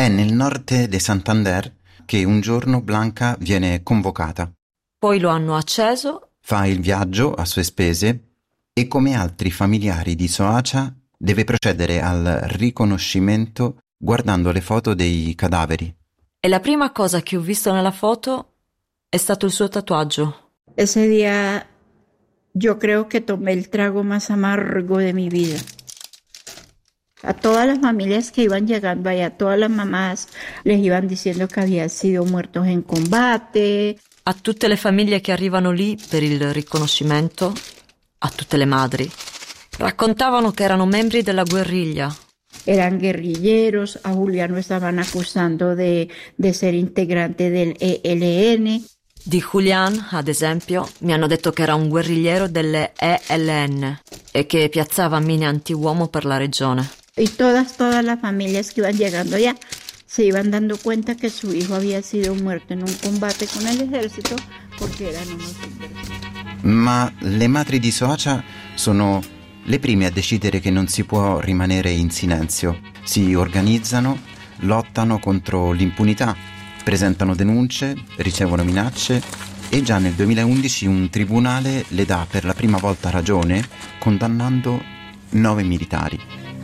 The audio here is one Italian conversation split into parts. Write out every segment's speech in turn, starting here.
È nel norte de Santander che un giorno Blanca viene convocata. Poi lo hanno acceso. Fa il viaggio a sue spese e, come altri familiari di Soacha, deve procedere al riconoscimento guardando le foto dei cadaveri. E la prima cosa che ho visto nella foto è stato il suo tatuaggio. Ese día yo creo que tomé el trago más amargo de mi vida. A todas las familias que iban llegando allá, a todas las mamás les iban diciendo que habían sido muertos en combate. A tutte le famiglie che arrivano lì per il riconoscimento, a tutte le madri, raccontavano che erano membri della guerriglia. Eran guerrilleros, a Julián lo estaban acusando de ser integrante del ELN. Di Julián, ad esempio, mi hanno detto che era un guerrigliero delle ELN e che piazzava mine antiuomo per la regione. Y todas las familias que iban llegando allá se iban dando cuenta que su hijo había sido muerto en un combate con el ejército porque eran unos subversivos. Ma le madri di Soacha sono le prime a decidere che non si può rimanere in silenzio. Si organizzano, lottano contro l'impunità, presentano denunce, ricevono minacce e già nel 2011 un tribunale le dà per la prima volta ragione, condannando 9 militari.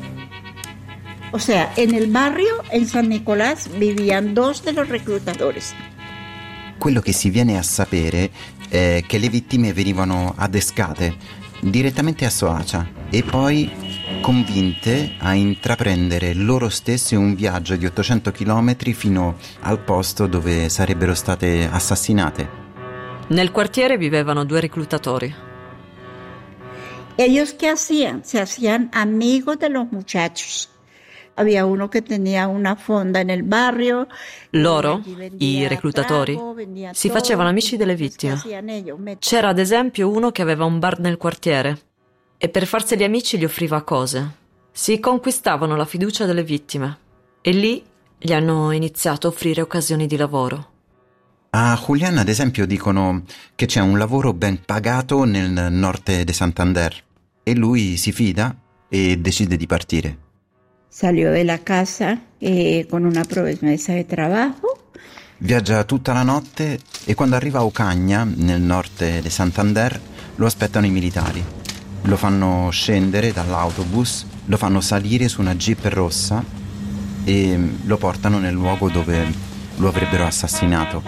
O sea, en el barrio, en San Nicolás, vivían 2 de los reclutadores. Quello che si viene a sapere è che le vittime venivano adescate direttamente a Soacha e poi convinte a intraprendere loro stesse un viaggio di 800 chilometri fino al posto dove sarebbero state assassinate. Nel quartiere vivevano 2 reclutatori. ¿Ellos qué hacían? Se hacían amigos de los muchachos. Había uno que tenía una fonda nel barrio. Loro, i reclutatori, si facevano amici delle vittime. C'era ad esempio uno che aveva un bar nel quartiere e per farseli amici gli offriva cose. Si conquistavano la fiducia delle vittime e lì gli hanno iniziato a offrire occasioni di lavoro. A Julián, ad esempio, dicono che c'è un lavoro ben pagato nel norte de Santander e lui si fida e decide di partire. Salió de la casa con una promesa de trabajo. Viaggia tutta la notte e quando arriva a Ocaña, nel nord di Santander, lo aspettano i militari. Lo fanno scendere dall'autobus, lo fanno salire su una jeep rossa e lo portano nel luogo dove lo avrebbero assassinato.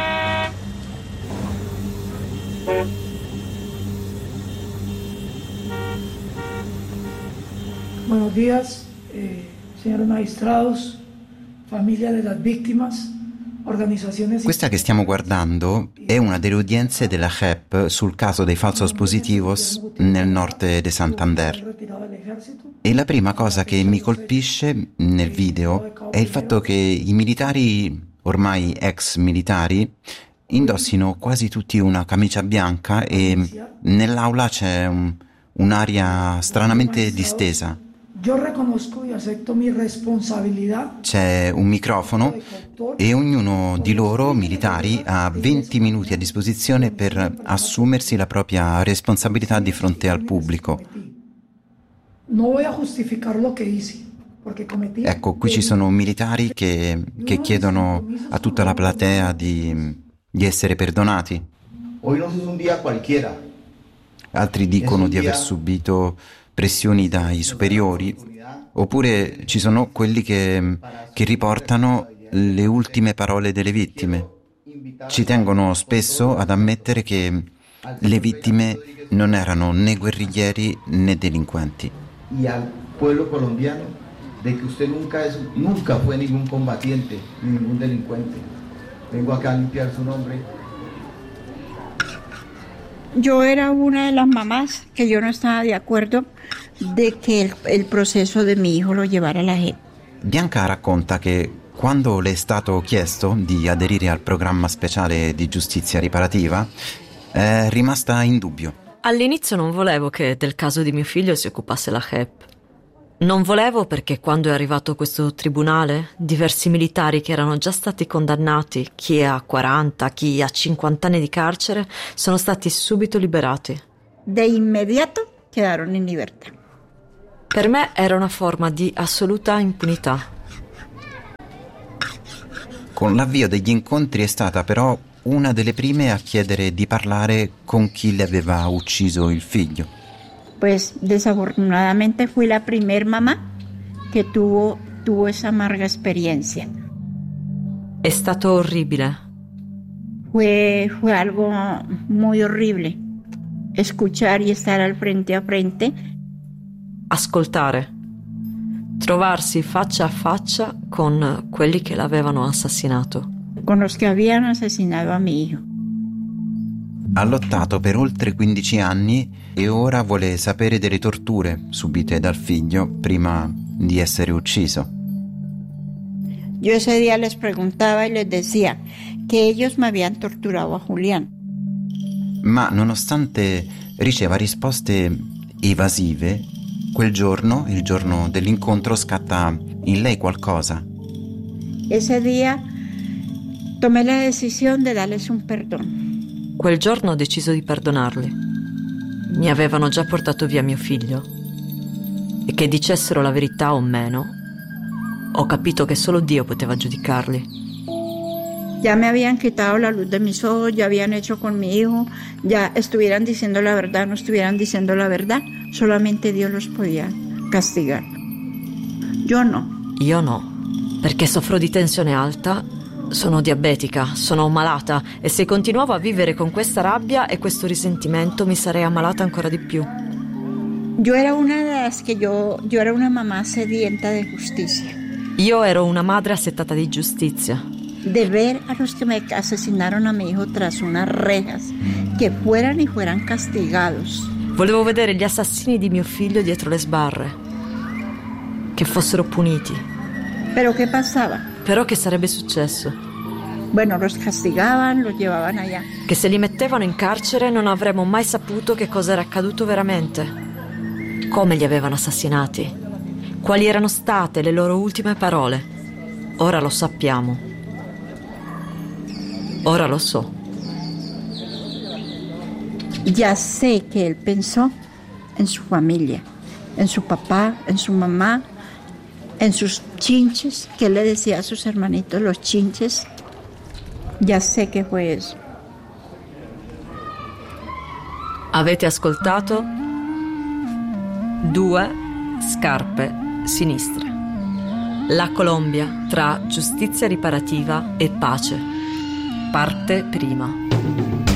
Buenos días. Señores magistrados, familia de las víctimas, organizzazioni. Questa che stiamo guardando è una delle udienze della JEP sul caso dei falsos positivos nel nord di Santander. E la prima cosa che mi colpisce nel video è il fatto che i militari, ormai ex militari, indossino quasi tutti una camicia bianca e nell'aula c'è un'aria stranamente distesa. Io riconosco e accetto mi responsabilità. C'è un microfono e ognuno di loro, militari, ha 20 minuti a disposizione per assumersi la propria responsabilità di fronte al pubblico. Non voglio giustificare lo che hice. Ecco, qui ci sono militari che chiedono a tutta la platea di essere perdonati. Hoy no es un día cualquiera. Altri dicono di aver subito pressioni dai superiori, oppure ci sono quelli che riportano le ultime parole delle vittime. Ci tengono spesso ad ammettere che le vittime non erano né guerriglieri né delinquenti. Y al pueblo colombiano de que usted nunca fue ningún combatiente, ningún delincuente. Vengo acá a limpiar su nombre. Yo era una de las mamás que yo no estaba de acuerdo de que el proceso de mi hijo lo llevara la JEP. Bianca racconta che quando le è stato chiesto di aderire al programma speciale di giustizia riparativa è rimasta in dubbio. All'inizio non volevo che del caso di mio figlio si occupasse la JEP. Non volevo perché quando è arrivato questo tribunale, diversi militari che erano già stati condannati, chi a 40, chi a 50 anni di carcere, sono stati subito liberati. De inmediato quedaron in libertà. Per me era una forma di assoluta impunità. Con l'avvio degli incontri è stata però una delle prime a chiedere di parlare con chi le aveva ucciso il figlio. Pues desafortunadamente fui la primer mamá que tuvo esa amarga experiencia. È stato orribile. Fue algo muy horrible. Escuchar y estar al frente a frente. Ascoltare. Trovarsi faccia a faccia con quelli che l'avevano assassinato. Con los que habían asesinado a mi hijo. Ha lottato per oltre 15 anni e ora vuole sapere delle torture subite dal figlio prima di essere ucciso. Yo ese día les preguntaba y les decía que ellos me habían torturado a Julián. Ma nonostante riceva risposte evasive, quel giorno, il giorno dell'incontro, scatta in lei qualcosa. Ese día tomé la decisión de darles un perdón. Quel giorno ho deciso di perdonarli. Mi avevano già portato via mio figlio. E che dicessero la verità o meno, ho capito che solo Dio poteva giudicarli. Ya me habían quitado la luz de mis ojos, ya habían hecho con mi hijo, ya estuvieran diciendo la verdad, no estuvieran diciendo la verdad, solamente Dios los podía castigar. Yo no. Io no, perché soffro di tensione alta, sono diabetica, sono malata e se continuavo a vivere con questa rabbia e questo risentimento mi sarei ammalata ancora di più. Yo era una de las que yo era una mamá sedienta de justicia. Io ero una madre assetata di giustizia. De ver a los que me asesinaron a mi hijo tras unas rejas, que fueran y fueran castigados. Volevo vedere gli assassini di mio figlio dietro le sbarre, che fossero puniti. Pero ¿qué pasaba? Però che sarebbe successo? Bueno, los castigaban, los llevaban allá. Che se li mettevano in carcere non avremmo mai saputo che cosa era accaduto veramente. Come li avevano assassinati? Quali erano state le loro ultime parole? Ora lo sappiamo. Ora lo so. Ya sé que él pensó en su familia, en su papá, en su mamá, en sus chinches, que él le decía a sus hermanitos los chinches. Ya sé que fue eso. Avete ascoltato 2 scarpe sinistre. La Colombia tra giustizia riparativa e pace. Parte prima.